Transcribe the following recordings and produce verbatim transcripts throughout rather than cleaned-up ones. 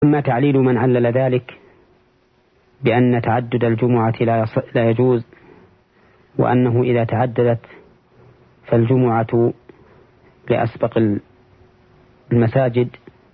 أما تعليل من علل ذلك بأن تعدد الجمعة لا يجوز، وأنه إذا تعددت فالجمعة لأسبق المساجد،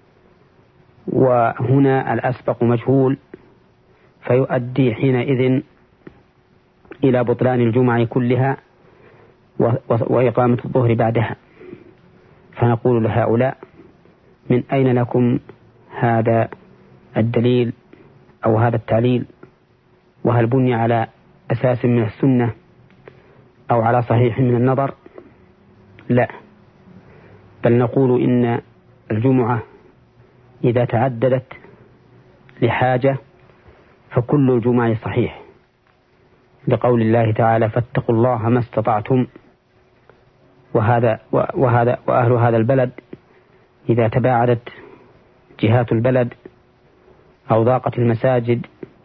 وهنا الأسبق مجهول، فيؤدي حينئذ إلى بطلان الجمعة كلها وإقامة الظهر بعدها. فنقول لهؤلاء: من أين لكم هذا الدليل أو هذا التعليل؟ وهل بني على أساس من السنة أو على صحيح من النظر؟ لا، بل نقول إن الجمعة إذا تعددت لحاجة فكل الجمعة صحيح، لقول الله تعالى: فاتقوا الله ما استطعتم. وهذا وهذا وأهل هذا البلد إذا تباعدت جهات البلد أو ضاقت المساجد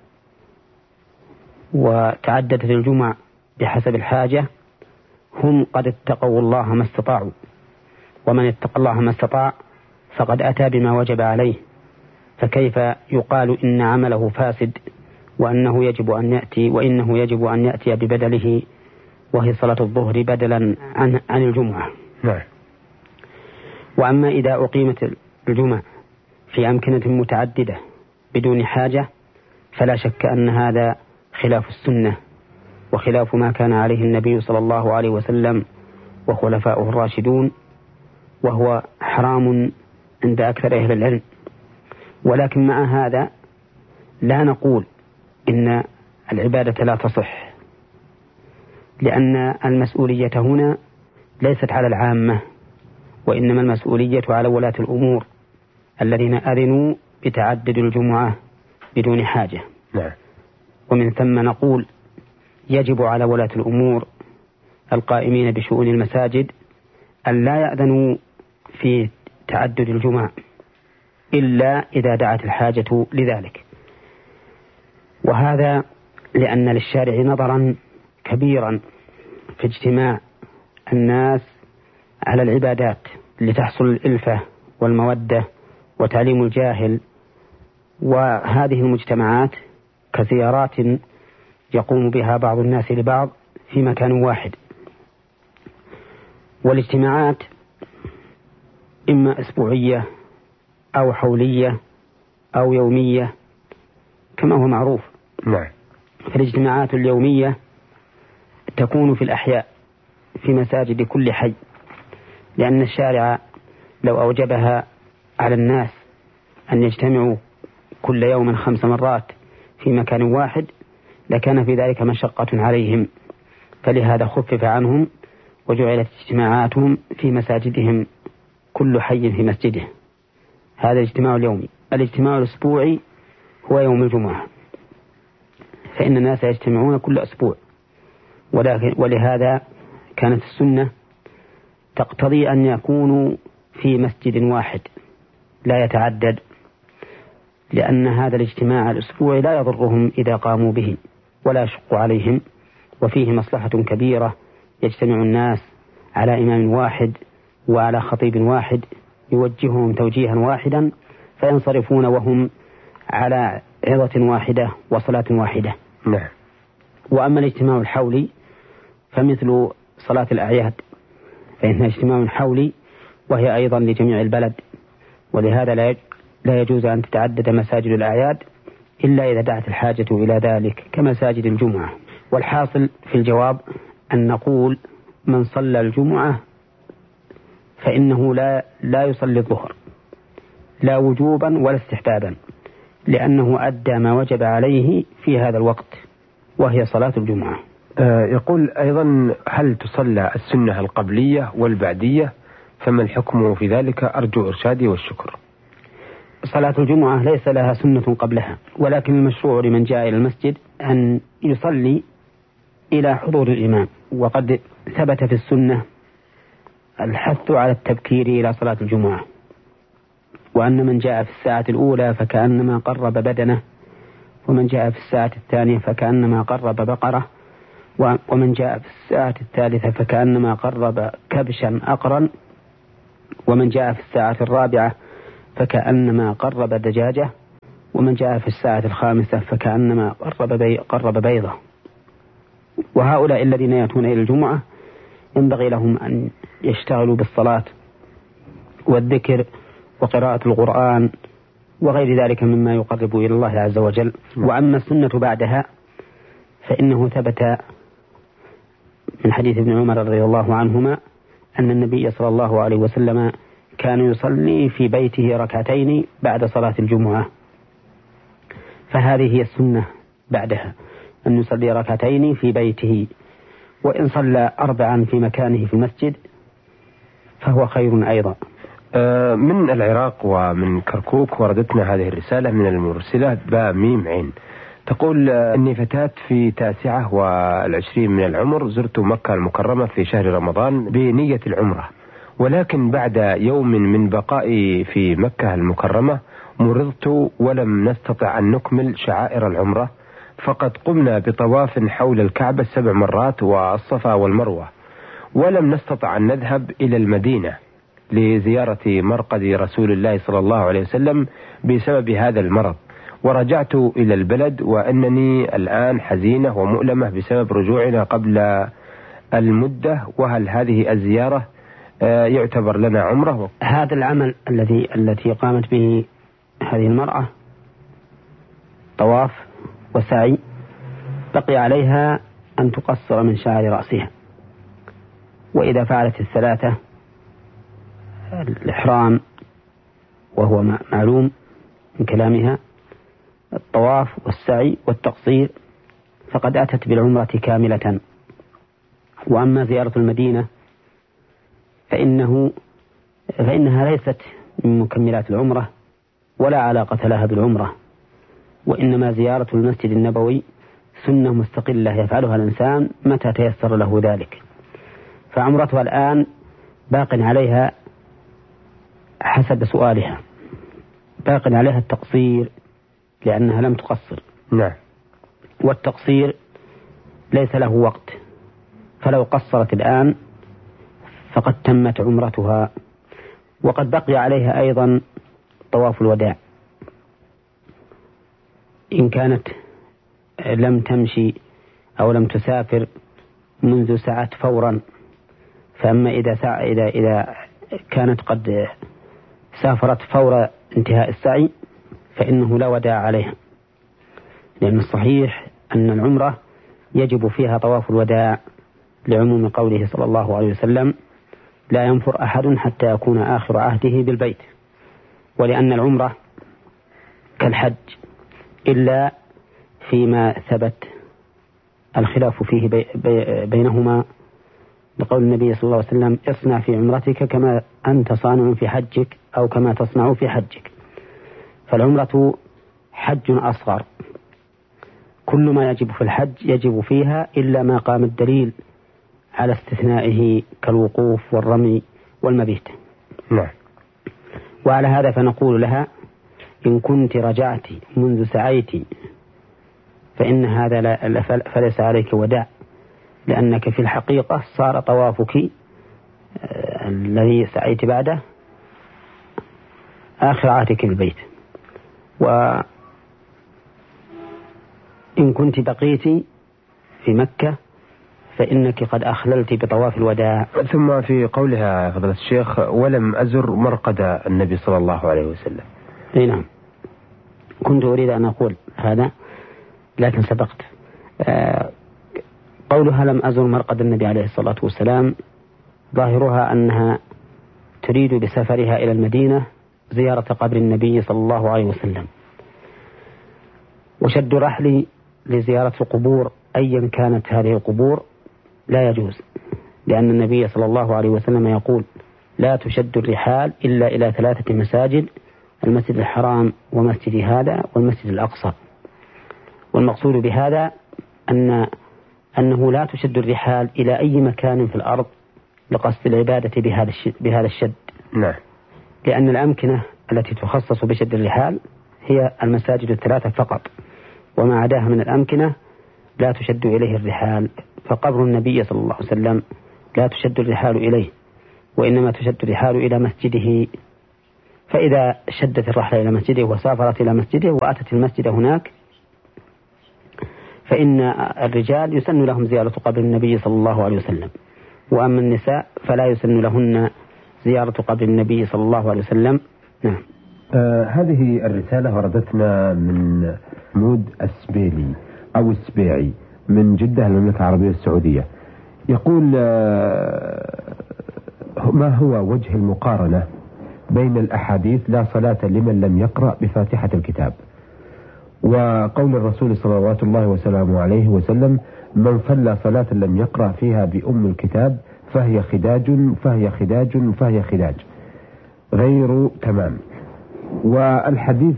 وتعددت الجمع بحسب الحاجة، هم قد اتقوا الله ما استطاعوا، ومن اتقى الله ما استطاع فقد أتى بما وجب عليه، فكيف يقال إن عمله فاسد وأنه يجب أن يأتي وإنه يجب أن يأتي ببدله وهي صلاة الظهر بدلا عن, عن الجمعة. نعم. وأما إذا أقيمت الجمعة في أمكنة متعددة بدون حاجة فلا شك أن هذا خلاف السنة وخلاف ما كان عليه النبي صلى الله عليه وسلم وخلفاؤه الراشدون، وهو حرام عند أكثر أهل العلم. ولكن مع هذا لا نقول إن العبادة لا تصح، لأن المسؤولية هنا ليست على العامة، وإنما المسؤولية على ولاة الأمور الذين أذنوا بتعدد الجمعة بدون حاجة. نعم. ومن ثم نقول يجب على ولاة الأمور القائمين بشؤون المساجد أن لا يأذنوا في تعدد الجمعة إلا إذا دعت الحاجة لذلك، وهذا لأن للشارع نظرا كبيرا في اجتماع الناس على العبادات لتحصل الإلفة والمودة وتعليم الجاهل. وهذه المجتمعات كزيارات يقوم بها بعض الناس لبعض في مكان واحد، والاجتماعات إما أسبوعية أو حولية أو يومية كما هو معروف. نعم. فالاجتماعات اليومية تكون في الأحياء في مساجد كل حي، لأن الشارع لو أوجبها على الناس أن يجتمعوا كل يوم خمس مرات في مكان واحد لكان في ذلك مشقة عليهم، فلهذا خفف عنهم وجعلت اجتماعاتهم في مساجدهم كل حي في مسجده. هذا الاجتماع اليومي. الاجتماع الأسبوعي هو يوم الجمعة، فإن الناس يجتمعون كل أسبوع، ولهذا كانت السنة تقتضي أن يكونوا في مسجد واحد لا يتعدد، لأن هذا الاجتماع الأسبوعي لا يضرهم إذا قاموا به ولا يشق عليهم، وفيه مصلحة كبيرة. يجتمع الناس على إمام واحد وعلى خطيب واحد يوجههم توجيها واحدا فينصرفون وهم على عظة واحدة وصلاة واحدة. نعم. وأما الاجتماع الحولي فمثل صلاة الأعياد، فإنها اجتماع حولي وهي أيضا لجميع البلد، ولهذا لا يجوز أن تتعدد مساجد الأعياد إلا إذا دعت الحاجة إلى ذلك كمساجد الجمعة. والحاصل في الجواب أن نقول من صلى الجمعة فإنه لا لا يصلي الظهر لا وجوبا ولا استحبابا، لأنه أدى ما وجب عليه في هذا الوقت وهي صلاة الجمعة. آه يقول أيضا: هل تصلى السنة القبلية والبعدية؟ فما الحكم في ذلك؟ أرجو إرشادي والشكر. صلاة الجمعة ليس لها سنة قبلها، ولكن المشروع لمن جاء إلى المسجد أن يصلي إلى حضور الإمام. وقد ثبت في السنة الحث على التبكير إلى صلاة الجمعة، وأن من جاء في الساعة الأولى فكأنما قرب بدنه، ومن جاء في الساعة الثانية فكأنما قرب بقرة، ومن جاء في الساعة الثالثة فكأنما قرب كبشا أقرا، ومن جاء في الساعة الرابعة فكأنما قرب دجاجة، ومن جاء في الساعة الخامسة فكأنما قرب, بي قرب بيضة. وهؤلاء الذين يأتون إلى الجمعة ينبغي لهم أن يشتغلوا بالصلاة والذكر وقراءة القرآن وغير ذلك مما يقرب إلى الله عز وجل. وأما السنة بعدها فإنه ثبت من حديث ابن عمر رضي الله عنهما أن النبي صلى الله عليه وسلم كان يصلي في بيته ركعتين بعد صلاة الجمعة، فهذه هي السنة بعدها، أن يصلي ركعتين في بيته، وإن صلى أربعا في مكانه في المسجد فهو خير أيضا. من العراق ومن كركوك وردتنا هذه الرسالة من المرسلة باء ميم عين، تقول أني فتاة في تاسعة والعشرين من العمر، زرت مكة المكرمة في شهر رمضان بنية العمرة، ولكن بعد يوم من بقائي في مكة المكرمة مرضت ولم نستطع أن نكمل شعائر العمرة، فقد قمنا بطواف حول الكعبة سبع مرات والصفا والمروة، ولم نستطع أن نذهب إلى المدينة لزيارة مرقد رسول الله صلى الله عليه وسلم بسبب هذا المرض، ورجعت إلى البلد وأنني الآن حزينة ومؤلمة بسبب رجوعنا قبل المدة، وهل هذه الزيارة يعتبر لنا عمرة؟ هذا العمل الذي التي قامت به هذه المرأة طواف وسعي بقي عليها أن تقصر من شعر رأسها، وإذا فعلت الثلاثة الإحرام وهو معلوم من كلامها الطواف والسعي والتقصير فقد أتت بالعمرة كاملة. وأما زيارة المدينة فإنه فإنها ليست من مكملات العمرة ولا علاقة لها بالعمرة، وإنما زيارة المسجد النبوي سنة مستقلة يفعلها الإنسان متى تيسر له ذلك، فعمرتها الآن باق عليها حسب سؤالها باق عليها التقصير لأنها لم تقصر. نعم. والتقصير ليس له وقت، فلو قصرت الآن فقد تمت عمرتها. وقد بقي عليها أيضا طواف الوداع إن كانت لم تمشي أو لم تسافر منذ ساعات فورا. فأما إذا إذا إذا كانت قد سافرت فور انتهاء السعي فإنه لا وداع عليها، لأن الصحيح أن العمرة يجب فيها طواف الوداع لعموم قوله صلى الله عليه وسلم لا ينفر أحد حتى يكون آخر عهده بالبيت، ولأن العمرة كالحج إلا فيما ثبت الخلاف فيه بي بي بينهما بقول النبي صلى الله عليه وسلم اصنع في عمرتك كما أنت صانع في حجك أو كما تصنع في حجك. فالعمرة حج أصغر، كل ما يجب في الحج يجب فيها إلا ما قام الدليل على استثنائه كالوقوف والرمي والمبيت. نعم. وعلى هذا فنقول لها إن كنت رجعت منذ سعيت فإن هذا لا فليس عليك وداع، لأنك في الحقيقة صار طوافك الذي سعيت بعده آخر عهدك بالبيت. وإن كنت بقيت في مكة فإنك قد أخللت بطواف الوداع. ثم في قولها فضيلة الشيخ ولم أزر مرقد النبي صلى الله عليه وسلم. أي نعم، كنت أريد أن أقول هذا لكن سبقت. آه قولها لم أزر مرقد النبي عليه الصلاة والسلام ظاهرها أنها تريد بسفرها إلى المدينة زيارة قبر النبي صلى الله عليه وسلم، وشد رحل لزيارة القبور أيا كانت هذه القبور لا يجوز، لأن النبي صلى الله عليه وسلم يقول لا تشد الرحال إلا إلى ثلاثة مساجد: المسجد الحرام ومسجد هذا والمسجد الأقصى. والمقصود بهذا أن أنه لا تشد الرحال إلى أي مكان في الأرض لقصد العبادة بهذا الشد. نعم. لأن الأمكنة التي تخصص بشد الرحال هي المساجد الثلاثة فقط، وما عداها من الأمكنة لا تشد إليه الرحال. فقبر النبي صلى الله عليه وسلم لا تشد الرحال إليه، وإنما تشد الرحال إلى مسجده. فإذا شدت الرحلة إلى مسجده وسافرت إلى مسجده وأتت المسجد هناك فإن الرجال يسن لهم زيارة قبر النبي صلى الله عليه وسلم، وأما النساء فلا يسن لهن زيارة قبر النبي صلى الله عليه وسلم. نعم. آه هذه الرسالة وردتنا من محمود السبيلي أو السبيعي من جدة المملكة العربية السعودية. يقول آه ما هو وجه المقارنة بين الأحاديث لا صلاة لمن لم يقرأ بفاتحة الكتاب وقول الرسول صلوات الله وسلامه عليه وسلم من صلى صلاة لم يقرأ فيها بأم الكتاب فهي خداج فهي خداج فهي خداج غير تمام. والحديث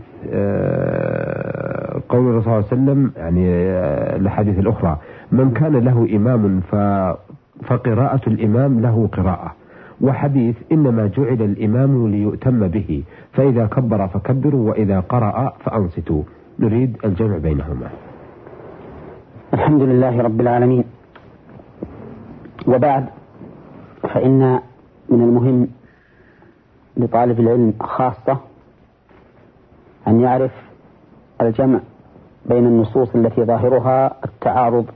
قول الرسول صلى الله عليه وسلم يعني الحديث الأخرى من كان له إمام فقراءة الإمام له قراءة، وحديث إنما جعل الإمام ليؤتم به فإذا كبر فكبروا وإذا قرأ فأنصتوا. نريد الجمع بينهما. الحمد لله رب العالمين، وبعد، فإن من المهم لطالب العلم خاصة أن يعرف الجمع بين النصوص التي ظاهرها التعارض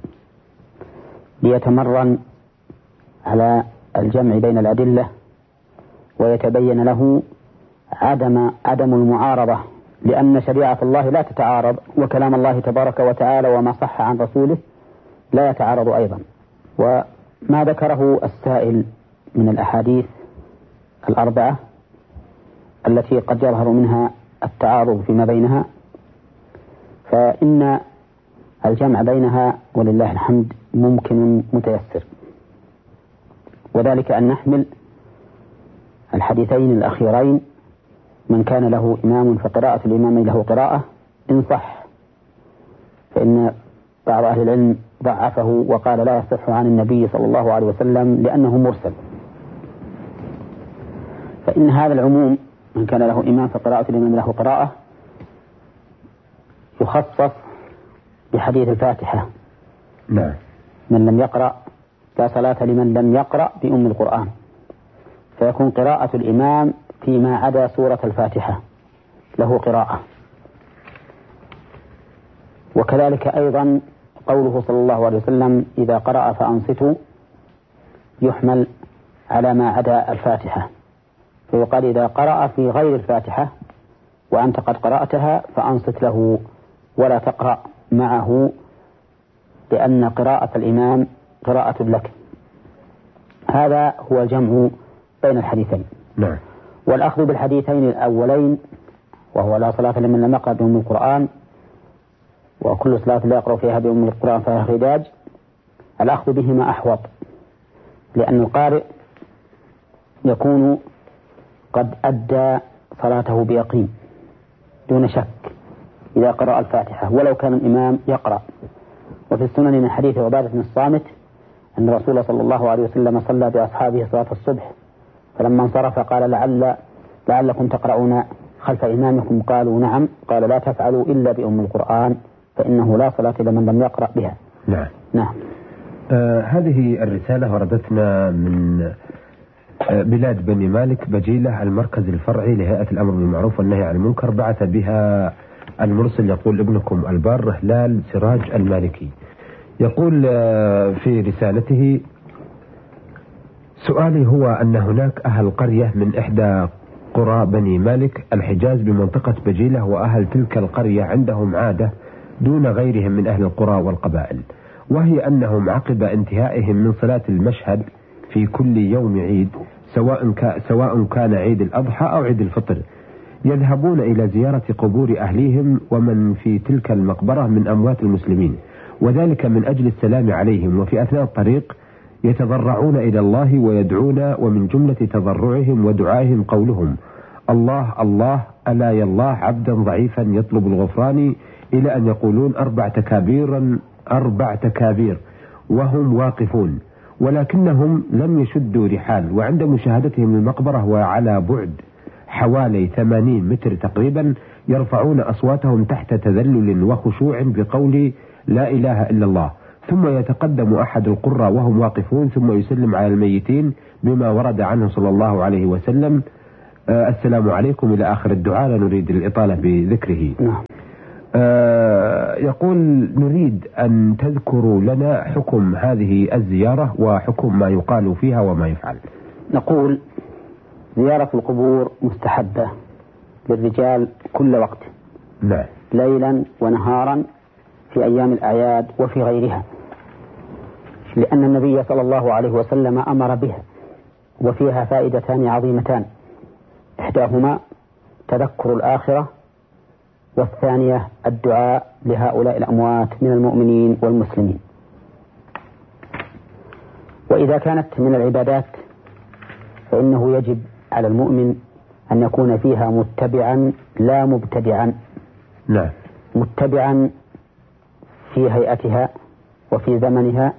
ليتمرن على الجمع بين الأدلة ويتبين له عدم عدم المعارضة، لأن شريعة الله لا تتعارض وكلام الله تبارك وتعالى وما صح عن رسوله لا يتعارض أيضا. وما ذكره السائل من الأحاديث الأربعة التي قد يظهر منها التعارض فيما بينها فإن الجمع بينها ولله الحمد ممكن متيسر، وذلك أن نحمل الحديثين الأخيرين من كان له إمام فقراءة الإمام له قراءة إن صح، فإن بعض أهل العلم ضعفه وقال لا يصح عن النبي صلى الله عليه وسلم لأنه مرسل، فإن هذا العموم من كان له إمام فقراءة الإمام له قراءة يخصص بحديث الفاتحة. نعم. من لم يقرأ لا صلاة لمن لم يقرأ بأم القرآن، فيكون قراءة الإمام فيما عدا سورة الفاتحة له قراءة. وكذلك أيضا قوله صلى الله عليه وسلم إذا قرأ فأنصتوا يحمل على ما عدا الفاتحة، فيقال إذا قرأ في غير الفاتحة وأنت قد قرأتها فأنصت له ولا تقرأ معه، لأن قراءة الإمام قراءة لك. هذا هو الجمع بين الحديثين. نعم. والأخذ بالحديثين الأولين وهو لا صلاة لمن لم يقرأ بأم القرآن وكل صلاة لا يقرأ فيها بأم القرآن فهي خداج، الأخذ بهما أحوط، لأن القارئ يكون قد أدى صلاته بيقين دون شك إذا قرأ الفاتحة ولو كان الإمام يقرأ. وفي السنن من حديث عبادة بن الصامت أن الرسول صلى الله عليه وسلم صلى بأصحابه صلاة الصبح فلما انصرف قال لعل لعلكم تقرؤون خلف إمامكم، قالوا نعم، قال لا تفعلوا إلا بأم القرآن فإنه لا صلاة لمن لم يقرأ بها. نعم. نعم. آه هذه الرسالة وردتنا من آه بلاد بني مالك بجيلة، المركز الفرعي لهيئة الأمر بالمعروف والنهي عن المنكر، بعث بها المرسل يقول ابنكم البار هلال سراج المالكي. يقول آه في رسالته سؤالي هو أن هناك أهل قرية من إحدى قرى بني مالك الحجاز بمنطقة بجيلة، وأهل تلك القرية عندهم عادة دون غيرهم من أهل القرى والقبائل، وهي أنهم عقب انتهائهم من صلاة المشهد في كل يوم عيد سواء سواء كان عيد الأضحى أو عيد الفطر يذهبون إلى زيارة قبور أهليهم ومن في تلك المقبرة من أموات المسلمين، وذلك من أجل السلام عليهم، وفي أثناء الطريق يتضرعون إلى الله ويدعون، ومن جملة تضرعهم ودعائهم قولهم الله الله ألا يالله عبدا ضعيفا يطلب الغفران، إلى أن يقولون أربع تكابير أربع تكابير وهم واقفون، ولكنهم لم يشدوا رحال. وعند مشاهدتهم المقبرة وعلى بعد حوالي ثمانين متر تقريبا يرفعون أصواتهم تحت تذلل وخشوع بقول لا إله إلا الله، ثم يتقدم أحد القرى وهم واقفون ثم يسلم على الميتين بما ورد عنه صلى الله عليه وسلم آه السلام عليكم إلى آخر الدعاء، لا نريد الإطالة بذكره. نعم. آه يقول نريد أن تذكروا لنا حكم هذه الزيارة وحكم ما يقال فيها وما يفعل. نقول زيارة القبور مستحبة للرجال كل وقت، نعم، ليلا ونهارا في أيام الأعياد وفي غيرها، لأن النبي صلى الله عليه وسلم أمر بها، وفيها فائدتان عظيمتان، إحداهما تذكر الآخرة، والثانية الدعاء لهؤلاء الأموات من المؤمنين والمسلمين. وإذا كانت من العبادات فإنه يجب على المؤمن أن يكون فيها متبعا لا مبتدعا. نعم. متبعا في هيئتها وفي زمنها،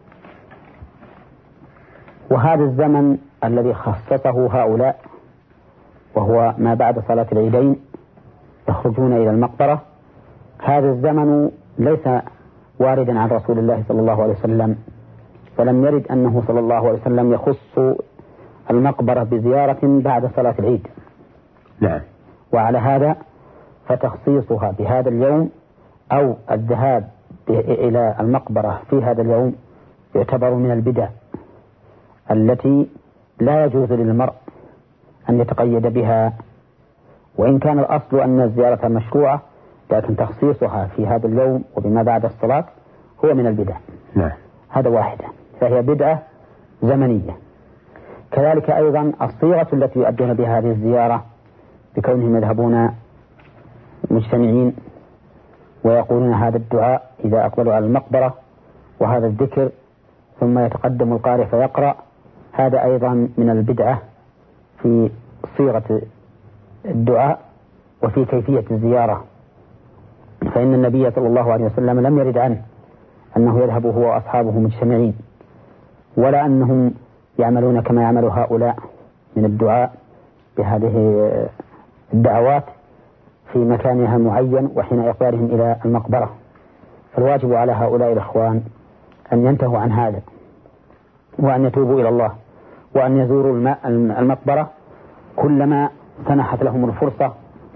وهذا الزمن الذي خصصه هؤلاء وهو ما بعد صلاة العيدين يخرجون إلى المقبرة، هذا الزمن ليس واردا عن رسول الله صلى الله عليه وسلم، فلم يرد أنه صلى الله عليه وسلم يخص المقبرة بزيارة بعد صلاة العيد. نعم. وعلى هذا فتخصيصها بهذا اليوم أو الذهاب إلى المقبرة في هذا اليوم يعتبر من البدع التي لا يجوز للمرء أن يتقيد بها، وإن كان الأصل أن الزيارة مشروعة، لكن تخصيصها في هذا اليوم وبما بعد الصلاة هو من البدع. نعم. هذا واحدة، فهي بدعة زمنية. كذلك أيضا الصيغة التي يؤدون بها هذه الزيارة بكونهم يذهبون مجتمعين ويقولون هذا الدعاء إذا أقبلوا على المقبرة وهذا الذكر ثم يتقدم القارئ فيقرأ، هذا أيضا من البدعة في صيغة الدعاء وفي كيفية الزيارة، فإن النبي صلى الله عليه وسلم لم يرد عنه أنه يذهب هو وأصحابه مجتمعين، ولا أنهم يعملون كما يعمل هؤلاء من الدعاء بهذه الدعوات في مكانها المعين وحين إقبالهم إلى المقبرة. فالواجب على هؤلاء الأخوان أن ينتهوا عن هذا، وأن يتوبوا إلى الله، وأن يزوروا المقبرة كلما سنحت لهم الفرصة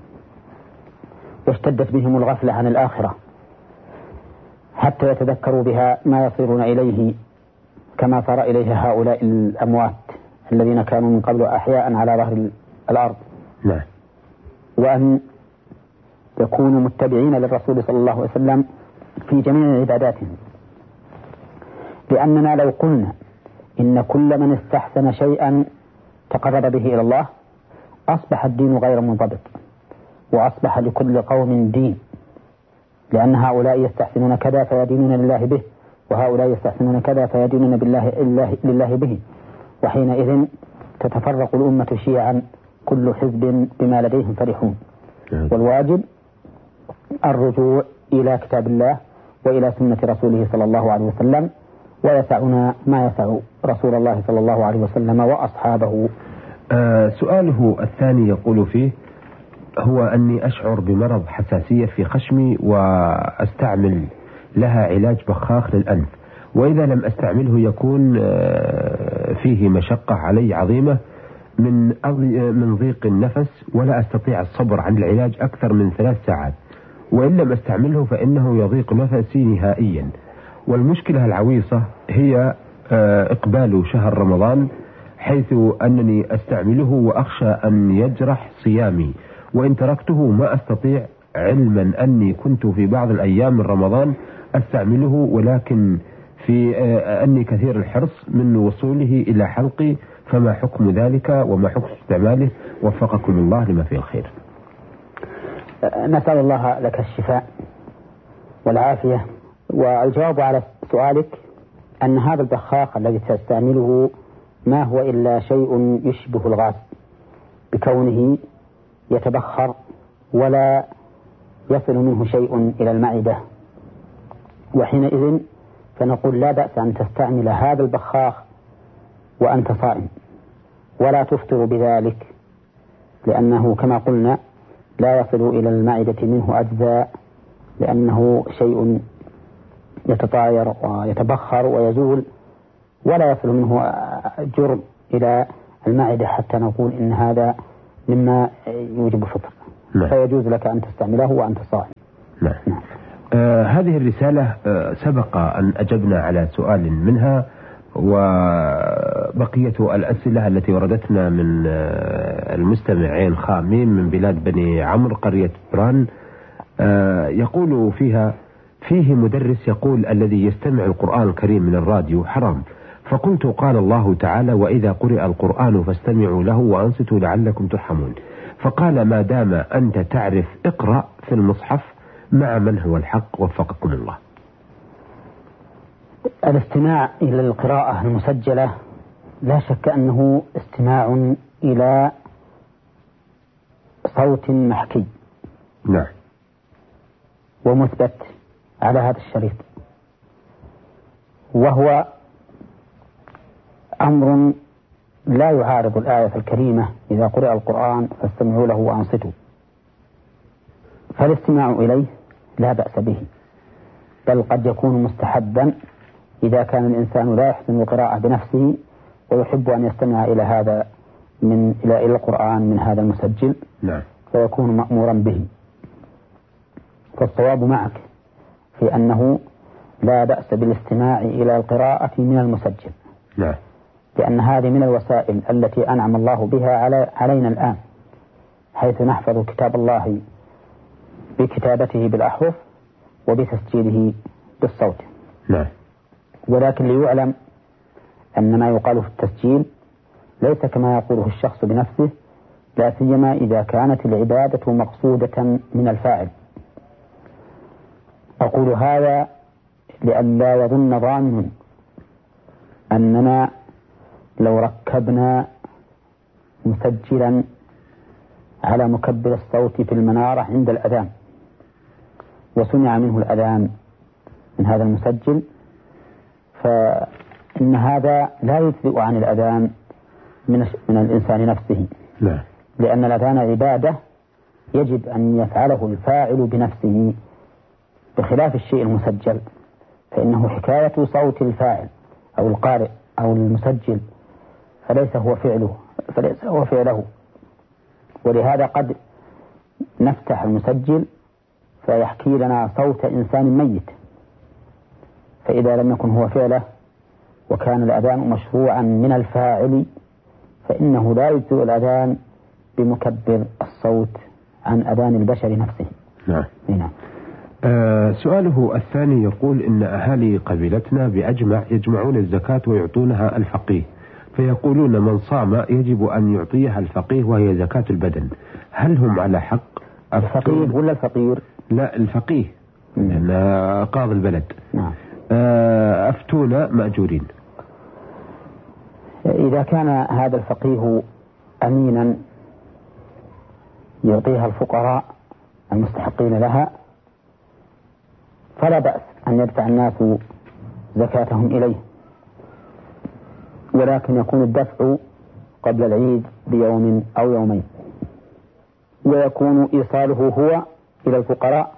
واشتدت بهم الغفلة عن الآخرة، حتى يتذكروا بها ما يصيرون إليه كما صار إليه هؤلاء الأموات الذين كانوا من قبل أحياء على ظهر الأرض. نعم. وأن يكونوا متبعين للرسول صلى الله عليه وسلم في جميع عباداتهم، لأننا لو قلنا إن كل من استحسن شيئا تقرب به إلى الله أصبح الدين غير منضبط، وأصبح لكل قوم دين، لأن هؤلاء يستحسنون كذا فيدينون لله به، وهؤلاء يستحسنون كذا فيدينون بالله الله لله به، وحينئذ تتفرق الأمة شيعا كل حزب بما لديهم فرحون. والواجب الرجوع إلى كتاب الله وإلى سنة رسوله صلى الله عليه وسلم، ويسعنا ما يسع رسول الله صلى الله عليه وسلم وأصحابه. آه سؤاله الثاني يقول فيه: هو أني أشعر بمرض حساسية في خشمي وأستعمل لها علاج بخاخ للأنف، وإذا لم أستعمله يكون آه فيه مشقة علي عظيمة من من ضيق النفس، ولا أستطيع الصبر عن العلاج أكثر من ثلاث ساعات، وإن لم أستعمله فإنه يضيق نفسي نهائيا. والمشكلة العويصة هي آه إقبال شهر رمضان، حيث أنني أستعمله وأخشى أن يجرح صيامي، وإن تركته ما أستطيع، علما أني كنت في بعض الأيام من رمضان أستعمله، ولكن في آه أني كثير الحرص من وصوله إلى حلقي، فما حكم ذلك وما حكم استعماله؟ وفقكم الله لما فيه الخير. نسأل الله لك الشفاء والعافية. والجواب على سؤالك أن هذا البخاخ الذي تستعمله ما هو إلا شيء يشبه الغاز، بكونه يتبخر ولا يصل منه شيء إلى المعدة، وحينئذ فنقول لا بأس أن تستعمل هذا البخاخ وأنت صائم، ولا تفطر بذلك، لأنه كما قلنا لا يصل إلى المعدة منه أجزاء، لأنه شيء يتطاير ويتبخر ويزول، ولا يصل منه جرم إلى المعدة حتى نقول إن هذا مما يوجب الفطر، نعم. فيجوز لك أن تستعمله وأنت صائم. نعم. نعم. آه هذه الرسالة آه سبق أن أجبنا على سؤال منها، وبقية الأسئلة التي وردتنا من آه المستمعين خامين من بلاد بني عمرو قرية بران. آه يقول فيها: فيه مدرس يقول الذي يستمع القرآن الكريم من الراديو حرام، فقلت قال الله تعالى: وإذا قرئ القرآن فاستمعوا له وأنصتوا لعلكم ترحمون. فقال: ما دام أنت تعرف اقرأ في المصحف مع من هو الحق، وفقكم الله. الاستماع إلى القراءة المسجلة لا شك أنه استماع إلى صوت محكي، نعم، ومثبت على هذا الشريط، وهو أمر لا يعارض الآية الكريمة: إذا قرأ القرآن فاستمعوا له وأنصتوا. فالاستماع إليه لا بأس به، بل قد يكون مستحبا إذا كان الإنسان لا يحسن القراءة بنفسه ويحب أن يستمع إلى هذا من إلى إلى القرآن من هذا المسجل، نعم، فيكون مأمورا به. فالصواب معك في أنه لا بأس بالاستماع إلى القراءة من المسجل، نعم، لأن هذه من الوسائل التي أنعم الله بها على علينا الآن، حيث نحفظ كتاب الله بكتابته بالأحرف وبتسجيله بالصوت. نعم. ولكن ليعلم أن ما يقال في التسجيل ليس كما يقوله الشخص بنفسه، لا سيما إذا كانت العبادة مقصودة من الفاعل. أقول هذا لئلا يظن ظان أننا لو ركبنا مسجلا على مكبر الصوت في المنارة عند الأذان وسمع منه الأذان من هذا المسجل، فإن هذا لا يجزئ عن الأذان من من الإنسان نفسه، لا. لأن الأذان عبادة يجب أن يفعله الفاعل بنفسه، بخلاف الشيء المسجل فإنه حكاية صوت الفاعل أو القارئ أو المسجل، فليس هو فعله فليس هو فعله. ولهذا قد نفتح المسجل فيحكي لنا صوت إنسان ميت، فإذا لم يكن هو فعله وكان الأذان مشروعا من الفاعل فإنه لا يجزئ الأذان بمكبر الصوت عن أذان البشر نفسه. نعم. نعم. آه سؤاله الثاني يقول: إن أهالي قبيلتنا بأجمع يجمعون الزكاة ويعطونها الفقيه، فيقولون من صام يجب أن يعطيها الفقيه وهي زكاة البدن، هل هم على حق؟ الفقيه ولا الفقير؟ لا، الفقيه، لأن قاضي البلد. نعم. آه أفتونا مأجورين. إذا كان هذا الفقيه أمينا يعطيها الفقراء المستحقين لها فلا بأس أن يدفع الناس زكاتهم إليه، ولكن يكون الدفع قبل العيد بيوم أو يومين، ويكون إيصاله هو إلى الفقراء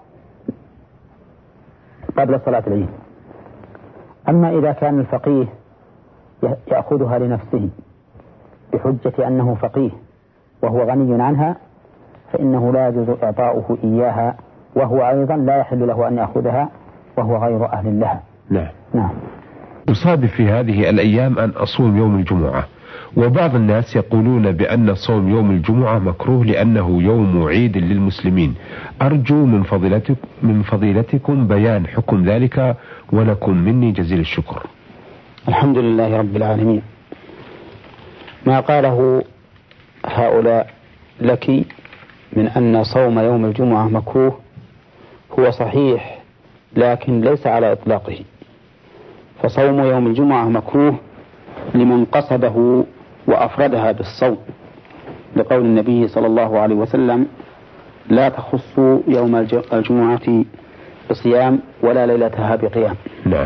قبل صلاة العيد. أما إذا كان الفقيه يأخذها لنفسه بحجة أنه فقيه وهو غني عنها فإنه لا يجوز إعطاؤه إياها، وهو أيضا لا يحل له أن يأخذها وهو غير أهل لها. نعم. نعم. أصادف في هذه الأيام أن أصوم يوم الجمعة، وبعض الناس يقولون بأن صوم يوم الجمعة مكروه لأنه يوم عيد للمسلمين. أرجو من فضيلتك من فضيلتكم بيان حكم ذلك، ولكم مني جزيل الشكر. الحمد لله رب العالمين. ما قاله هؤلاء لك من أن صوم يوم الجمعة مكروه هو صحيح، لكن ليس على إطلاقه. فصوم يوم الجمعة مكروه لمن قصده وأفردها بالصوم، لقول النبي صلى الله عليه وسلم: لا تخصوا يوم الجمعة بصيام ولا ليلتها بقيام. نعم.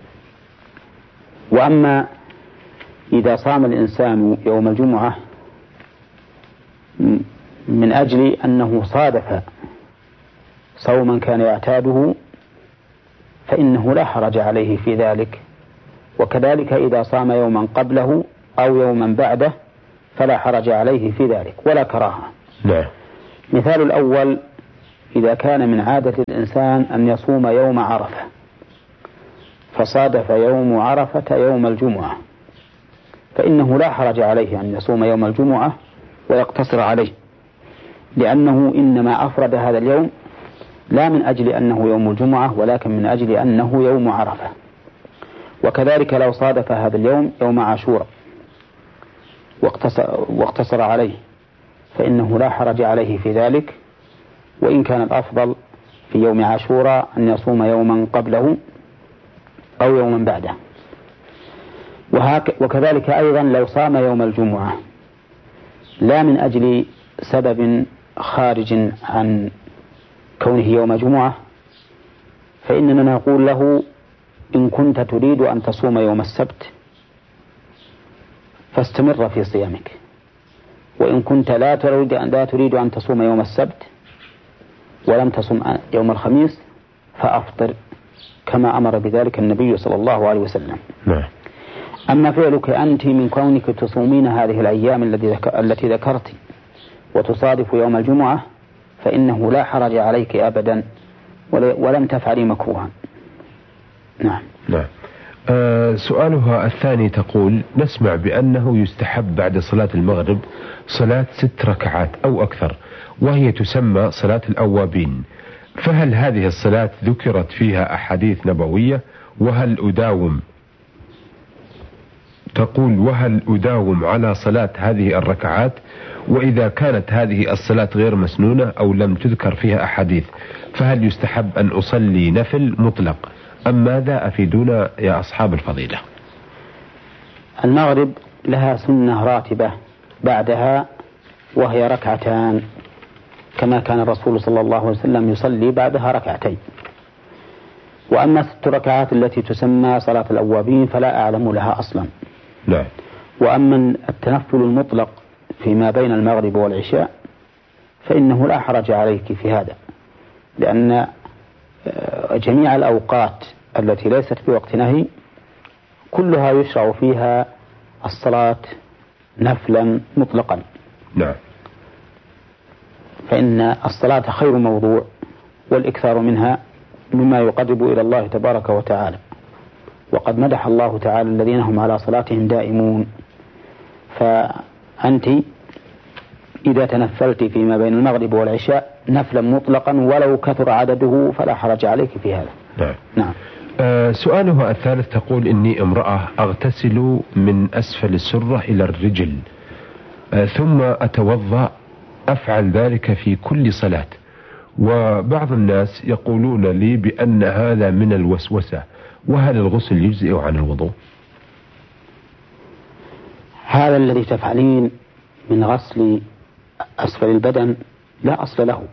وأما إذا صام الإنسان يوم الجمعة من أجل أنه صادف صوما كان يعتاده فإنه لا حرج عليه في ذلك، وكذلك إذا صام يوما قبله أو يوما بعده فلا حرج عليه في ذلك ولا كراهة. نعم. مثال الأول: إذا كان من عادة الإنسان أن يصوم يوم عرفة، فصادف يوم عرفة يوم الجمعة، فإنه لا حرج عليه أن يصوم يوم الجمعة ويقتصر عليه، لأنه إنما أفرد هذا اليوم لا من أجل أنه يوم الجمعة، ولكن من أجل أنه يوم عرفة. وكذلك لو صادف هذا اليوم يوم عاشوراء واقتصر عليه، فإنه لا حرج عليه في ذلك، وإن كان الأفضل في يوم عاشوراء أن يصوم يوما قبله أو يوما بعده. وكذلك أيضا لو صام يوم الجمعة لا من أجل سبب خارج عن كونه يوم جمعة، فإننا نقول له: إن كنت تريد أن تصوم يوم السبت فاستمر في صيامك، وإن كنت لا تريد أن, لا تريد أن تصوم يوم السبت ولم تصم يوم الخميس فأفطر، كما أمر بذلك النبي صلى الله عليه وسلم. نعم. أما فعلك أنت من كونك تصومين هذه الأيام التي ذكرت وتصادف يوم الجمعة، فإنه لا حرج عليك أبدا ولم تفعلي مكروها. نعم. نعم. آه سؤالها الثاني تقول: نسمع بأنه يستحب بعد صلاة المغرب صلاة ست ركعات أو أكثر، وهي تسمى صلاة الأوابين، فهل هذه الصلاة ذكرت فيها أحاديث نبوية؟ وهل أداوم تقول وهل أداوم على صلاة هذه الركعات؟ وإذا كانت هذه الصلاة غير مسنونة أو لم تذكر فيها أحاديث، فهل يستحب أن أصلي نفل مطلق أم ماذا؟ أفيدونا يا أصحاب الفضيلة. المغرب لها سنة راتبة بعدها وهي ركعتان، كما كان الرسول صلى الله عليه وسلم يصلي بعدها ركعتين. وأما ست ركعات التي تسمى صلاة الأوابين فلا أعلم لها أصلا. نعم. وأما التنفل المطلق فيما بين المغرب والعشاء فإنه لا حرج عليك في هذا، لأن جميع الأوقات التي ليست في وقت نهي كلها يشرع فيها الصلاة نفلا مطلقا. نعم. فإن الصلاة خير موضوع، والإكثار منها مما يقرب إلى الله تبارك وتعالى، وقد مدح الله تعالى الذين هم على صلاتهم دائمون. فأنت إذا تنفلت فيما بين المغرب والعشاء نفلا مطلقا ولو كثر عدده فلا حرج عليك في هذا. نعم. نعم. آه سؤالها الثالث تقول: إني امرأة أغتسل من أسفل السرة إلى الرجل، آه ثم أتوضأ، أفعل ذلك في كل صلاة، وبعض الناس يقولون لي بأن هذا من الوسوسة، وهل الغسل يجزئ عن الوضوء؟ هذا الذي تفعلين من غسل أسفل البدن لا أصل له،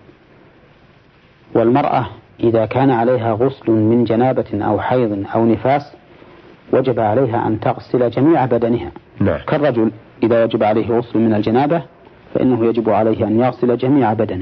والمرأة إذا كان عليها غسل من جنابة أو حيض أو نفاس وجب عليها أن تغسل جميع بدنها. نعم. كالرجل إذا وجب عليه غسل من الجنابة فإنه يجب عليه أن يغسل جميع بدنه.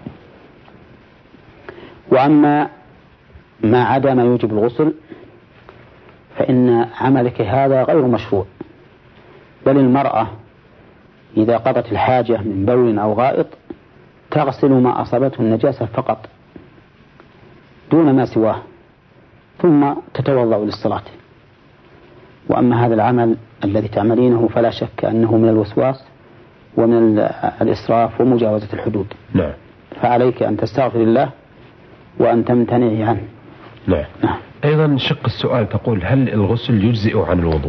وأما ما عدا ما يوجب الغسل فإن عملك هذا غير مشروع، بل المرأة إذا قضت الحاجة من بول أو غائط تغسل ما أصابته النجاسة فقط دون ما سواه، ثم تتوضأ للصلاة. وأما هذا العمل الذي تعملينه فلا شك أنه من الوسواس ومن الإسراف ومجاوزة الحدود. نعم. فعليك أن تستغفر الله وأن تمتنعي عنه. نعم. نعم. أيضا شق السؤال تقول: هل الغسل يجزئ عن الوضوء؟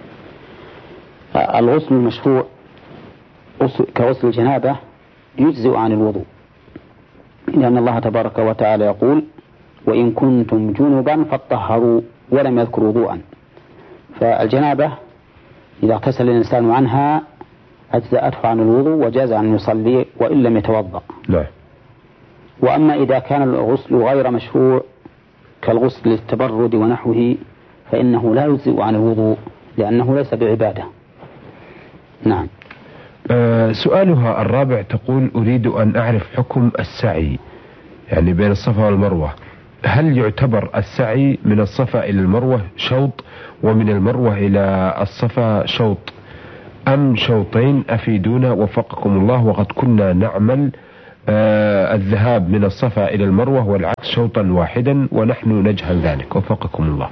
الغسل المشروع كغسل الجنابة يجزئ عن الوضوء، لأن الله تبارك وتعالى يقول: وإن كنتم جنبا فاطهروا، ولم يذكر وضوءا. فالجنابة إذا اغتسل الإنسان عنها أجزأته عن الوضوء وجاز أن يصلي وإن لم يتوضأ. لا. وأما إذا كان الغسل غير مشروع كالغسل للتبرد ونحوه فإنه لا يجزئ عن الوضوء لأنه ليس بعبادة. نعم. أه سؤالها الرابع تقول: أريد أن أعرف حكم السعي يعني بين الصفا والمروة، هل يعتبر السعي من الصفا إلى المروة شوط ومن المروة إلى الصفا شوط؟ أم شوطين؟ أفيدونا وفقكم الله، وقد كنا نعمل آه الذهاب من الصفا إلى المروة والعكس شوطا واحدا ونحن نجهل ذلك، وفقكم الله.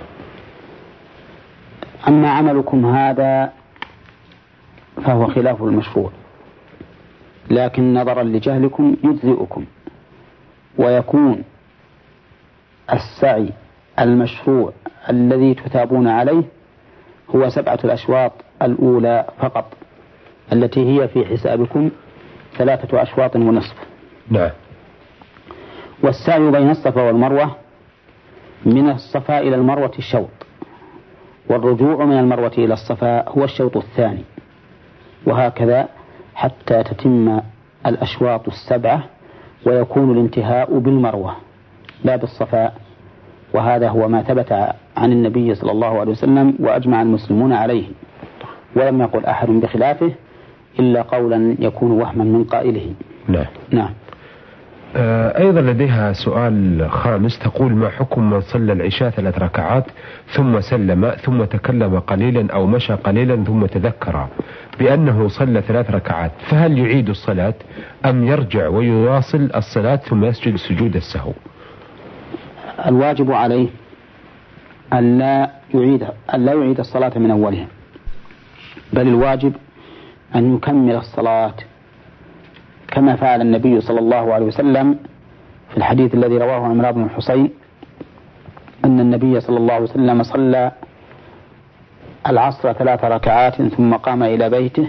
أما عملكم هذا فهو خلاف المشروع، لكن نظرا لجهلكم يجزئكم، ويكون السعي المشروع الذي تثابون عليه هو سبعة الأشواط الأولى فقط، التي هي في حسابكم ثلاثة أشواط ونصف. نعم. والسعي بين الصفا والمروة من الصفا إلى المروة الشوط، والرجوع من المروة إلى الصفا هو الشوط الثاني، وهكذا حتى تتم الأشواط السبعة ويكون الانتهاء بالمروة لا بالصفا. وهذا هو ما ثبت عن النبي صلى الله عليه وسلم وأجمع المسلمون عليه، ولم يقل أحد بخلافه إلا قولا يكون وهما من قائله. نعم. نعم. آه أيضا لديها سؤال خامس، تقول: ما حكم من صلى العشاء ثلاث ركعات ثم سلم ثم تكلم قليلا أو مشى قليلا ثم تذكر بأنه صلى ثلاث ركعات، فهل يعيد الصلاة أم يرجع ويواصل الصلاة ثم يسجد سجود السهو؟ الواجب عليه أن لا يعيد أن لا يعيد الصلاة من أولها، بل الواجب أن يكمل الصلاة كما فعل النبي صلى الله عليه وسلم في الحديث الذي رواه عمران بن الحصين أن النبي صلى الله عليه وسلم صلى العصر ثلاث ركعات ثم قام إلى بيته،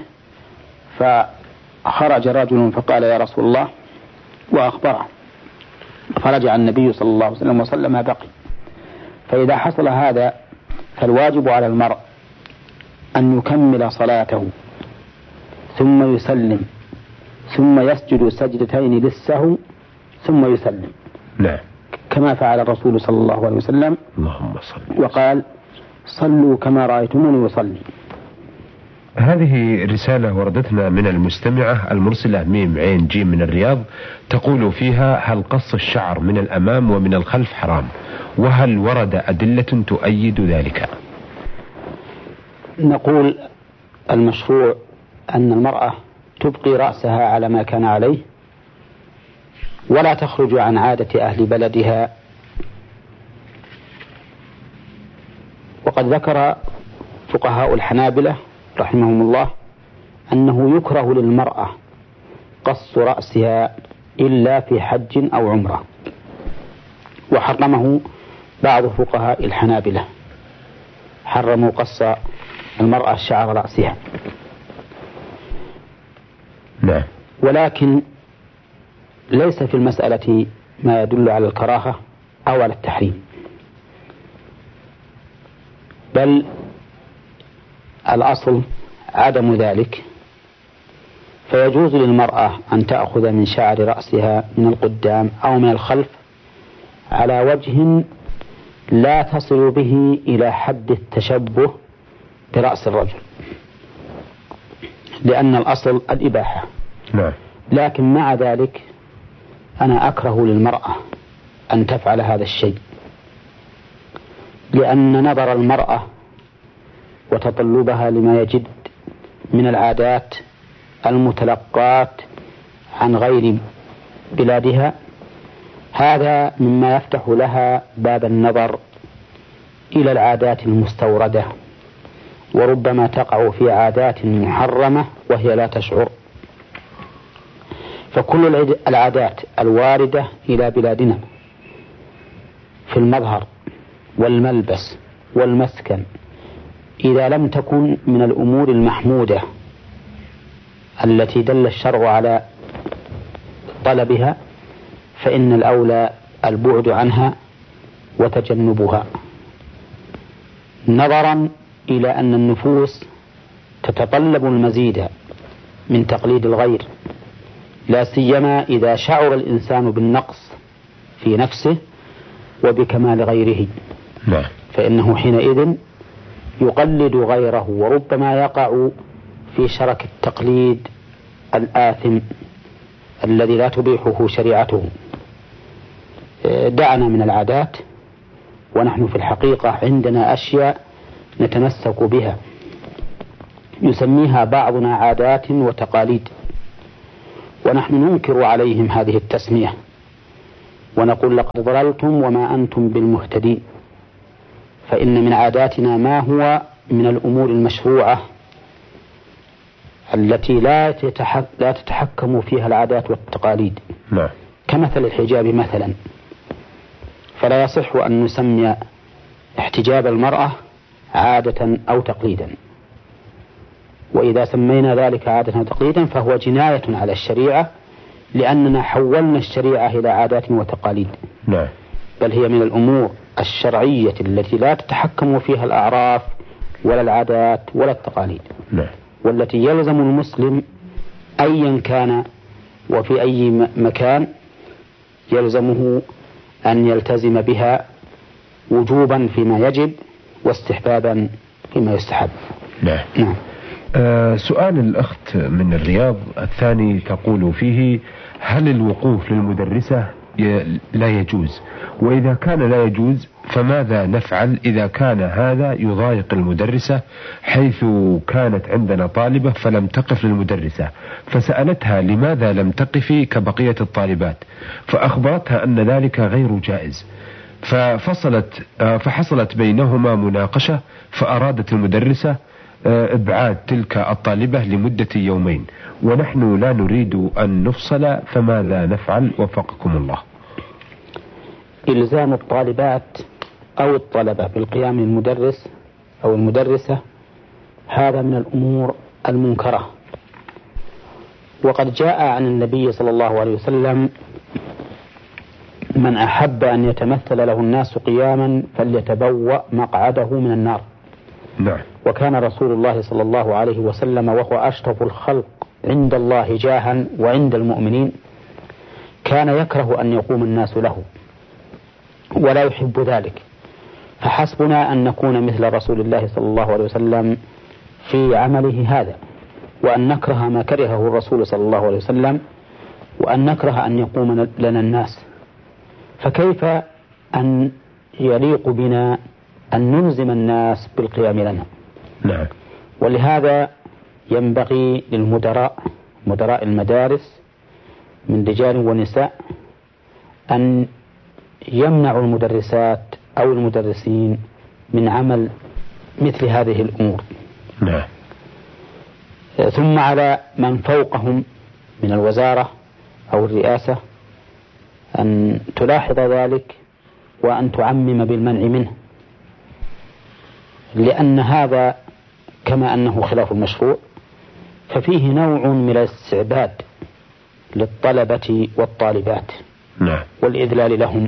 فخرج رجل فقال: يا رسول الله، وأخبره، فرجع النبي صلى الله عليه وسلم وصلى ما بقي. فإذا حصل هذا فالواجب على المرء أن يكمل صلاته ثم يسلم ثم يسجد سجدتين للسهو ثم يسلم. نعم. كما فعل الرسول صلى الله عليه وسلم، اللهم صل، وقال: صلوا كما رأيتموني يصلي. هذه رسالة وردتنا من المستمعة المرسلة ميم عين جيم من الرياض، تقول فيها: هل قص الشعر من الأمام ومن الخلف حرام؟ وهل ورد أدلة تؤيد ذلك؟ نقول: المشروع أن المرأة تبقي رأسها على ما كان عليه ولا تخرج عن عادة أهل بلدها. وقد ذكر فقهاء الحنابلة رحمهم الله أنه يكره للمرأة قص رأسها إلا في حج أو عمرة، وحرمه بعض فقهاء الحنابلة، حرموا قص المرأة شعر رأسها. نعم. ولكن ليس في المسألة ما يدل على الكراهة أو على التحريم، بل الأصل عدم ذلك، فيجوز للمرأة أن تأخذ من شعر رأسها من القدام أو من الخلف على وجه لا تصل به إلى حد التشبه برأس الرجل، لأن الأصل الإباحة. نعم. لكن مع ذلك أنا أكره للمرأة أن تفعل هذا الشيء، لأن نظر المرأة وتطلبها لما يجد من العادات المتلقات عن غير بلادها هذا مما يفتح لها باب النظر إلى العادات المستوردة، وربما تقع في عادات محرمة وهي لا تشعر. فكل العادات الواردة إلى بلادنا في المظهر والملبس والمسكن إذا لم تكن من الأمور المحمودة التي دل الشرع على طلبها فإن الأولى البعد عنها وتجنبها، نظرا إلى أن النفوس تتطلب المزيد من تقليد الغير، لا سيما إذا شعر الإنسان بالنقص في نفسه وبكمال غيره. نعم. فإنه حينئذ يقلد غيره وربما يقع في شرك التقليد الآثم الذي لا تبيحه شريعته. دعنا من العادات، ونحن في الحقيقة عندنا أشياء نتمسك بها يسميها بعضنا عادات وتقاليد، ونحن ننكر عليهم هذه التسمية ونقول لقد ضللتم وما أنتم بالمهتدين، فإن من عاداتنا ما هو من الأمور المشروعة التي لا لا تتحكم فيها العادات والتقاليد. لا. كمثل الحجاب مثلا، فلا يصح أن نسمي احتجاب المرأة عادة أو تقليدا، وإذا سمينا ذلك عادة أو تقليدا فهو جناية على الشريعة، لأننا حولنا الشريعة إلى عادات وتقاليد. لا. بل هي من الأمور الشرعية التي لا تتحكم فيها الأعراف ولا العادات ولا التقاليد. لا. والتي يلزم المسلم أيا كان وفي أي مكان يلزمه أن يلتزم بها وجوبا فيما يجب واستحبابا فيما يستحب. نعم. نعم. آه سؤال الأخت من الرياض الثاني تقول فيه: هل الوقوف للمدرسة لا يجوز؟ وإذا كان لا يجوز فماذا نفعل إذا كان هذا يضايق المدرسة، حيث كانت عندنا طالبة فلم تقف للمدرسة، فسألتها لماذا لم تقفي كبقية الطالبات، فأخبرتها أن ذلك غير جائز، ففصلت فحصلت بينهما مناقشة، فأرادت المدرسة إبعاد تلك الطالبة لمدة يومين، ونحن لا نريد أن نفصل، فماذا نفعل وفقكم الله؟ إلزام الطالبات أو الطلبة بالقيام للمدرس أو المدرسة هذا من الأمور المنكرة، وقد جاء عن النبي صلى الله عليه وسلم: من أحب أن يتمثل له الناس قياما فليتبوأ مقعده من النار. نعم. وكان رسول الله صلى الله عليه وسلم وهو أشرف الخلق عند الله جاها وعند المؤمنين كان يكره أن يقوم الناس له ولا يحب ذلك، فحسبنا أن نكون مثل رسول الله صلى الله عليه وسلم في عمله هذا، وأن نكره ما كرهه الرسول صلى الله عليه وسلم، وأن نكره أن يقوم لنا الناس. فكيف أن يليق بنا أن نلزم الناس بالقيام لنا؟ نعم. ولهذا ينبغي للمدراء مدراء المدارس من رجال ونساء أن يمنعوا المدرسات أو المدرسين من عمل مثل هذه الأمور. نعم. ثم على من فوقهم من الوزارة أو الرئاسة أن تلاحظ ذلك وأن تعمم بالمنع منه، لأن هذا كما أنه خلاف المشروع ففيه نوع من الاستعباد للطلبة والطالبات. نعم. والإذلال لهم.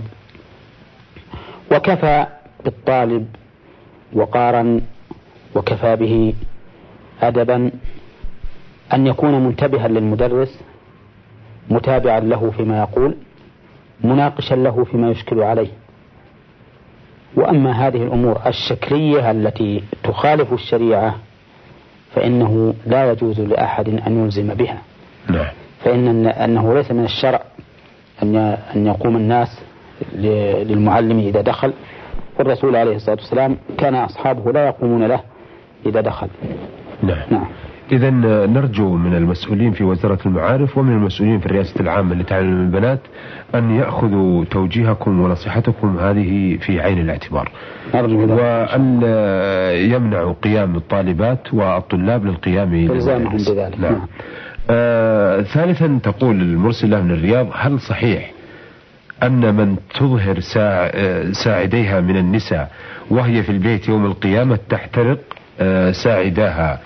وكفى بالطالب وقارا وكفى به أدبا أن يكون منتبها للمدرس، متابعا له فيما يقول، مناقشا له فيما يشكل عليه. وأما هذه الأمور الشكلية التي تخالف الشريعة فإنه لا يجوز لأحد أن يلزم بها. نعم. فإن أنه ليس من الشرع أن يقوم الناس للمعلم إذا دخل، والرسول عليه الصلاة والسلام كان أصحابه لا يقومون له إذا دخل. نعم. نعم. إذا نرجو من المسؤولين في وزارة المعارف ومن المسؤولين في الرئاسة العامة لتعليم البنات أن يأخذوا توجيهكم ونصيحتكم هذه في عين الاعتبار، وأن يمنعوا قيام الطالبات والطلاب للقيام بذلك. نعم. آه ثالثا تقول المرسلة من الرياض: هل صحيح أن من تظهر ساع ساعديها من النساء وهي في البيت يوم القيامة تحترق آه ساعداها،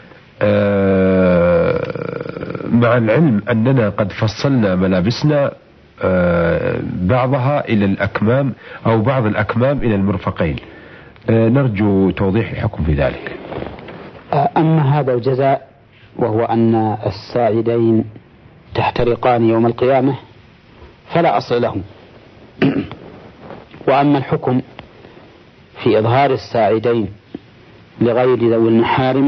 آه مع العلم أننا قد فصلنا ملابسنا آه بعضها إلى الأكمام أو بعض الأكمام إلى المرفقين؟ آه نرجو توضيح الحكم في ذلك. أما هذا الجزاء وهو أن الساعدين تحترقان يوم القيامة فلا أصل له. وأما الحكم في إظهار الساعدين لغير ذوي المحارم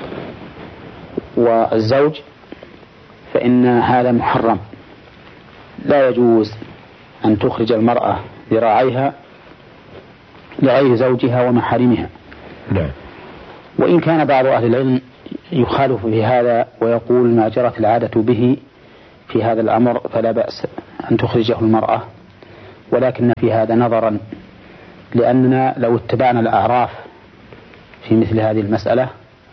والزوج فإن هذا محرم، لا يجوز أن تخرج المرأة ذراعيها لغير زوجها ومحارمها. نعم. وإن كان بعض أهل العلم يخالف في هذا ويقول ما جرت العادة به في هذا الأمر فلا بأس أن تخرجه المرأة، ولكن في هذا نظرا، لأننا لو اتبعنا الأعراف في مثل هذه المسألة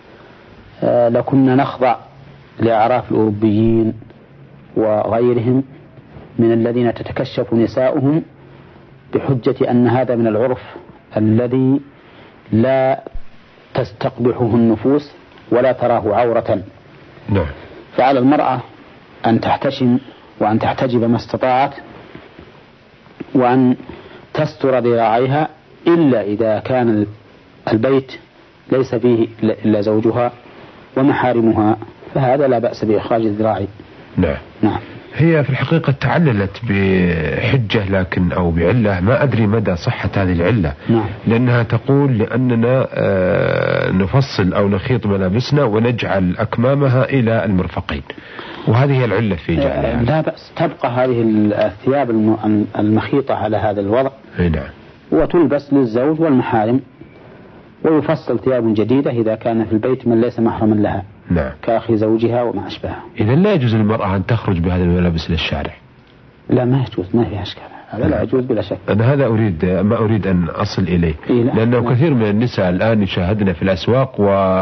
لكنا نخضع لأعراف الأوروبيين وغيرهم من الذين تتكشف نساؤهم بحجة أن هذا من العرف الذي لا تستقبحه النفوس ولا تراه عورة. نعم. فعلى المرأة أن تحتشم وأن تحتجب ما استطاعت وأن تستر ذراعيها، إلا إذا كان البيت ليس فيه إلا زوجها ومحارمها، فهذا لا بأس بإخراج الذراع. نعم. نعم. هي في الحقيقة تعللت بحجة لكن أو بعلة ما أدري مدى صحة هذه العلة. نعم. لأنها تقول لأننا نفصل أو نخيط ملابسنا ونجعل أكمامها إلى المرفقين، وهذه هي العلة في جعلها. لا بأس، تبقى هذه الثياب المخيطة على هذا الوضع. نعم. وتلبس للزوج والمحارم، ويفصل ثياب جديدة إذا كان في البيت من ليس محرما لها. نعم. كأخي زوجها وما أشبهه. إذا لا يجوز للمرأة أن تخرج بهذه الملابس للشارع. لا ما يجوز، ما في أشكال، هذا لا يجوز بلا شك. أنا هذا أريد ما أريد أن أصل إليه. إيه لا لأنه لا. كثير من النساء الآن يشاهدن في الأسواق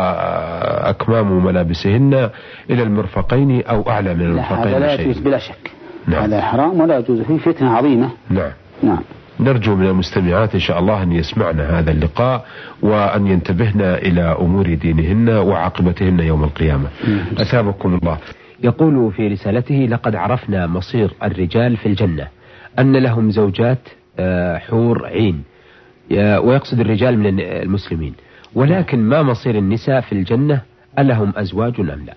وأكمام ملابسهن إلى المرفقين أو أعلى من المرفقين. لا هذا لا يجوز بلا شك. نعم. هذا حرام ولا يجوز، فيه فتنة عظيمة. نعم. نعم. نرجو من المستمعات إن شاء الله أن يسمعنا هذا اللقاء وأن ينتبهن إلى أمور دينهن وعاقبتهن يوم القيامة. أثابكم الله. يقول في رسالته: لقد عرفنا مصير الرجال في الجنة، أن لهم زوجات حور عين، ويقصد الرجال من المسلمين، ولكن ما مصير النساء في الجنة؟ ألهم أزواج أم لا؟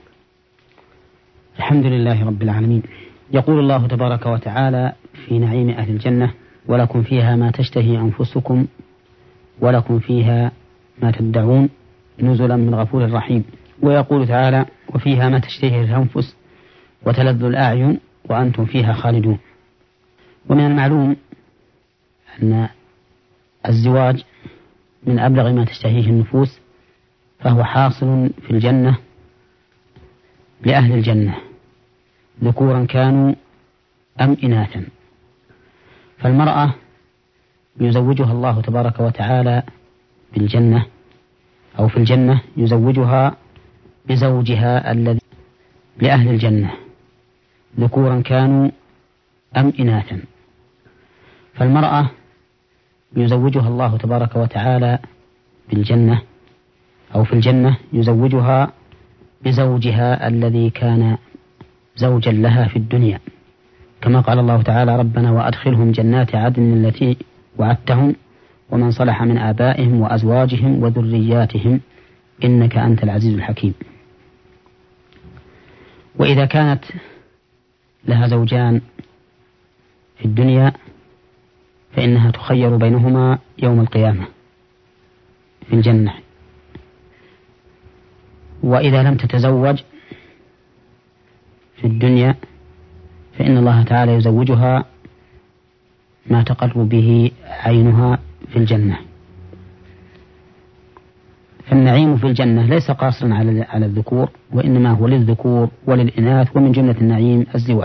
الحمد لله رب العالمين. يقول الله تبارك وتعالى في نعيم أهل الجنة: ولكم فيها ما تشتهي أنفسكم ولكم فيها ما تدعون نزلا من غفور رحيم. ويقول تعالى: وفيها ما تشتهي الأنفس وتلذ الأعين وأنتم فيها خالدون. ومن المعلوم أن الزواج من أبلغ ما تشتهيه النفوس، فهو حاصل في الجنة لأهل الجنة ذكورا كانوا أم إناثا. فالمرأة يزوجها الله تبارك وتعالى بالجنة أو في الجنة يزوجها بزوجها الذي لأهل الجنة ذكورا كانوا أم إناثا. فالمرأة يزوجها الله تبارك وتعالى بالجنة أو في الجنة يزوجها بزوجها الذي كان زوجا لها في الدنيا، كما قال الله تعالى: ربنا وأدخلهم جنات عدن التي وعدتهم ومن صلح من آبائهم وأزواجهم وذرياتهم إنك أنت العزيز الحكيم. وإذا كانت لها زوجان في الدنيا فإنها تخير بينهما يوم القيامة في الجنة. وإذا لم تتزوج في الدنيا فإن الله تعالى يزوجها ما تقر به عينها في الجنة. فالنعيم في الجنة ليس قاصرا على على الذكور، وإنما هو للذكور وللإناث، ومن جملة النعيم الزواج.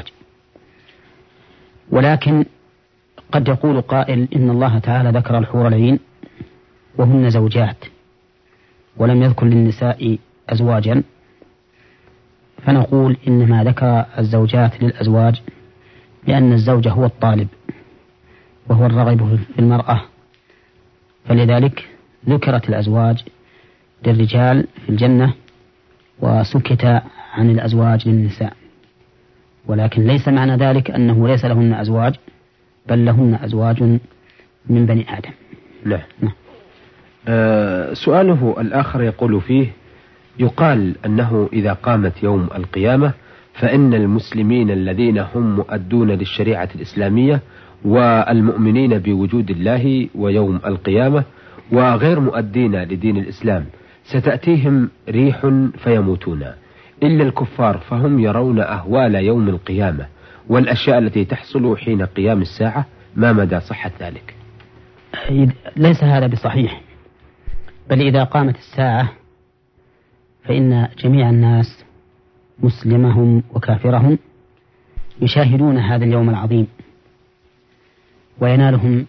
ولكن قد يقول قائل: إن الله تعالى ذكر الحور العين وهن زوجات ولم يذكر للنساء أزواجا، فنقول إنما ذكر الزوجات للأزواج لأن الزوج هو الطالب وهو الرغب في المرأة، فلذلك ذكرت الأزواج للرجال في الجنة وسكت عن الأزواج للنساء. ولكن ليس معنى ذلك أنه ليس لهن أزواج، بل لهن أزواج من بني آدم. لا. نعم. آه سؤاله الآخر يقول فيه: يقال أنه إذا قامت يوم القيامة فإن المسلمين الذين هم مؤدون للشريعة الإسلامية والمؤمنين بوجود الله ويوم القيامة وغير مؤدين لدين الإسلام ستأتيهم ريح فيموتون، إلا الكفار فهم يرون أهوال يوم القيامة والأشياء التي تحصل حين قيام الساعة. ما مدى صحة ذلك؟ ليس هذا بصحيح، بل إذا قامت الساعة فإن جميع الناس مسلمهم وكافرهم يشاهدون هذا اليوم العظيم وينالهم